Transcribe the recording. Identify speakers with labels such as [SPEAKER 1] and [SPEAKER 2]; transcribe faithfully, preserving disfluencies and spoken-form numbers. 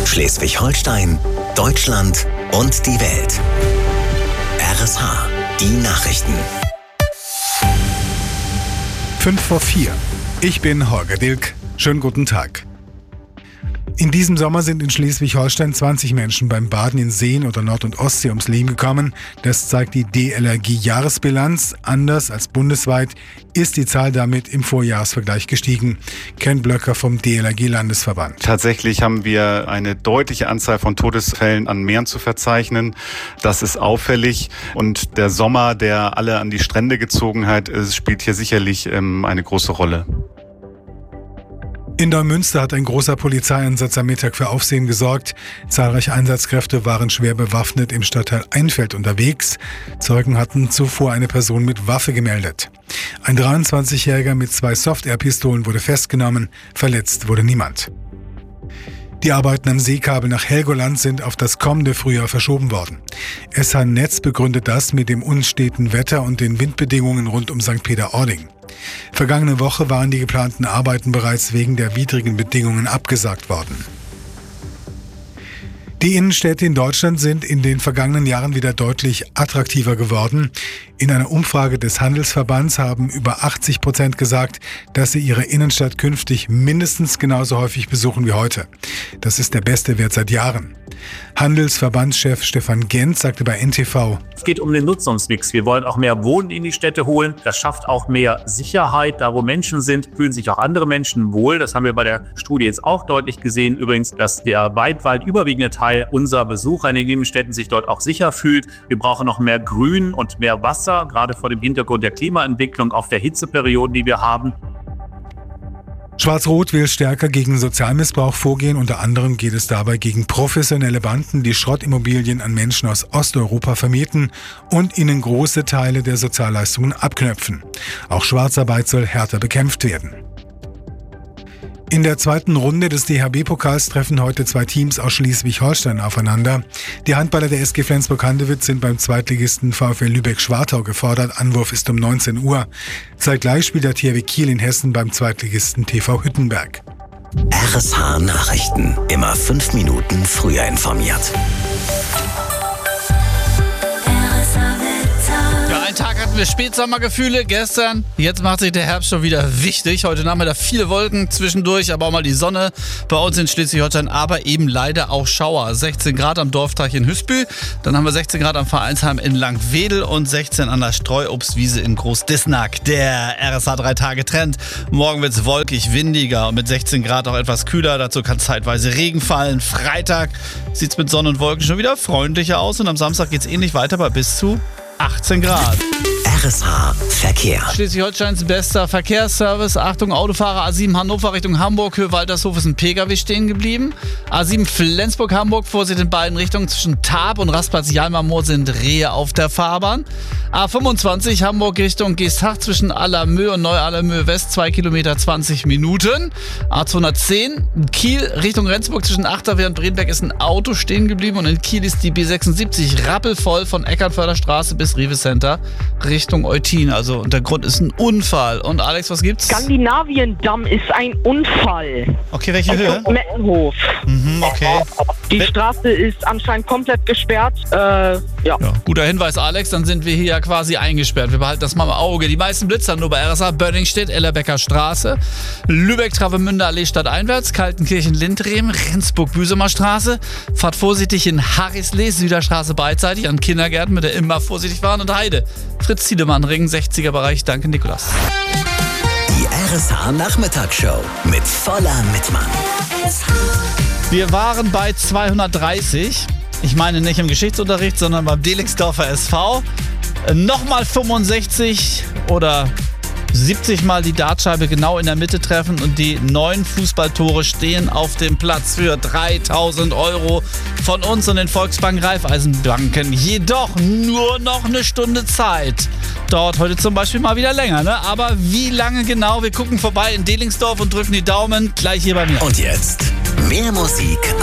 [SPEAKER 1] Schleswig-Holstein, Deutschland und die Welt. R S H, die Nachrichten.
[SPEAKER 2] Fünf vor vier. Ich bin Holger Dilk. Schönen guten Tag. In diesem Sommer sind in Schleswig-Holstein zwanzig Menschen beim Baden in Seen oder Nord- und Ostsee ums Leben gekommen. Das zeigt die D L R G-Jahresbilanz. Anders als bundesweit ist die Zahl damit im Vorjahresvergleich gestiegen. Ken Blöcker vom D L R G-Landesverband.
[SPEAKER 3] Tatsächlich haben wir eine deutliche Anzahl von Todesfällen an Meeren zu verzeichnen. Das ist auffällig. Und der Sommer, der alle an die Strände gezogen hat, spielt hier sicherlich ähm, eine große Rolle.
[SPEAKER 2] In Neumünster hat ein großer Polizeieinsatz am Mittag für Aufsehen gesorgt. Zahlreiche Einsatzkräfte waren schwer bewaffnet im Stadtteil Einfeld unterwegs. Zeugen hatten zuvor eine Person mit Waffe gemeldet. Ein dreiundzwanzigjähriger mit zwei Soft-Air-Pistolen wurde festgenommen. Verletzt wurde niemand. Die Arbeiten am Seekabel nach Helgoland sind auf das kommende Frühjahr verschoben worden. S H Netz begründet das mit dem unsteten Wetter und den Windbedingungen rund um Sankt Peter-Ording. Vergangene Woche waren die geplanten Arbeiten bereits wegen der widrigen Bedingungen abgesagt worden. Die Innenstädte in Deutschland sind in den vergangenen Jahren wieder deutlich attraktiver geworden. In einer Umfrage des Handelsverbands haben über achtzig Prozent gesagt, dass sie ihre Innenstadt künftig mindestens genauso häufig besuchen wie heute. Das ist der beste Wert seit Jahren. Handelsverbandschef Stefan Genz sagte bei N T V:
[SPEAKER 4] Es geht um den Nutzungsmix. Wir wollen auch mehr Wohnen in die Städte holen. Das schafft auch mehr Sicherheit. Da, wo Menschen sind, fühlen sich auch andere Menschen wohl. Das haben wir bei der Studie jetzt auch deutlich gesehen. Übrigens, dass der weit, weit überwiegende Teil unserer Besucher in den Innenstädten sich dort auch sicher fühlt. Wir brauchen noch mehr Grün und mehr Wasser, gerade vor dem Hintergrund der Klimaentwicklung auf der Hitzeperioden, die wir haben.
[SPEAKER 2] Schwarz-Rot will stärker gegen Sozialmissbrauch vorgehen. Unter anderem geht es dabei gegen professionelle Banden, die Schrottimmobilien an Menschen aus Osteuropa vermieten und ihnen große Teile der Sozialleistungen abknöpfen. Auch Schwarzarbeit soll härter bekämpft werden. In der zweiten Runde des D H B-Pokals treffen heute zwei Teams aus Schleswig-Holstein aufeinander. Die Handballer der S G Flensburg-Handewitt sind beim Zweitligisten VfL Lübeck-Schwartau gefordert. Anwurf ist um neunzehn Uhr. Zeitgleich spielt der T H W Kiel in Hessen beim Zweitligisten T V Hüttenberg.
[SPEAKER 1] R S H Nachrichten. Immer fünf Minuten früher informiert.
[SPEAKER 5] Einen Tag hatten wir Spätsommergefühle gestern. Jetzt macht sich der Herbst schon wieder wichtig. Heute Nachmittag viele Wolken zwischendurch, aber auch mal die Sonne bei uns in Schleswig-Holstein, aber eben leider auch Schauer. sechzehn Grad am Dorfteich in Hüspü, dann haben wir sechzehn Grad am Vereinsheim in Langwedel und sechzehn an der Streuobstwiese in Großdisnack. Der R S H drei Tage Trend. Morgen wird es wolkig, windiger und mit sechzehn Grad auch etwas kühler. Dazu kann zeitweise Regen fallen. Freitag sieht es mit Sonne und Wolken schon wieder freundlicher aus und am Samstag geht es ähnlich weiter bei bis zu achtzehn Grad.
[SPEAKER 1] R S H Verkehr.
[SPEAKER 5] Schleswig-Holsteins bester Verkehrsservice. Achtung, Autofahrer A sieben Hannover Richtung Hamburg. Höhe Waltershof ist ein Pkw stehen geblieben. A sieben Flensburg-Hamburg. Vorsicht in beiden Richtungen. Zwischen Tarp und Rastplatz Jalmermoor sind Rehe auf der Fahrbahn. A fünfundzwanzig Hamburg Richtung Geesthacht zwischen Allermöhe und Neu-Allermöhe West. zwei Kilometer zwanzig Minuten. A zweihundertzehn Kiel Richtung Rendsburg zwischen Achterwehr und Bredberg ist ein Auto stehen geblieben. Und in Kiel ist die B sechsundsiebzig rappelvoll von Eckernförder Straße bis Rewe Center Richtung Eutin. Also der Grund ist ein Unfall. Und Alex, was gibt's?
[SPEAKER 6] Skandinaviendamm ist ein Unfall.
[SPEAKER 5] Okay, welche Höhe?
[SPEAKER 6] Mettenhof.
[SPEAKER 5] Mhm, okay.
[SPEAKER 6] Die Straße ist anscheinend komplett gesperrt. Äh, ja.
[SPEAKER 5] ja. Guter Hinweis, Alex. Dann sind wir hier ja quasi eingesperrt. Wir behalten das mal im Auge. Die meisten Blitzer nur bei R S H. Bönningstedt, Ellerbecker Straße, Lübeck, Travemünde Allee stadteinwärts, Kaltenkirchen, Lindrehm, Rendsburg-Büsumer Straße. Fahrt vorsichtig in Harrislee, Süderstraße beidseitig an Kindergärten, mit der immer vorsichtig waren und Heide. Fritz Tiedemann, Ring, sechziger Bereich. Danke, Nikolas.
[SPEAKER 1] Die R S H Nachmittagsshow mit voller Mitmann.
[SPEAKER 5] Wir waren bei zweihundertdreißig. Ich meine nicht im Geschichtsunterricht, sondern beim Delingsdorfer S V. Nochmal fünfundsechzig oder siebzig Mal die Dartscheibe genau in der Mitte treffen und die neun Fußballtore stehen auf dem Platz für dreitausend Euro von uns und den Volksbank Raiffeisenbanken. Jedoch nur noch eine Stunde Zeit. Dauert heute zum Beispiel mal wieder länger, ne? Aber wie lange genau? Wir gucken vorbei in Delingsdorf und drücken die Daumen gleich hier bei mir.
[SPEAKER 1] Und jetzt mehr Musik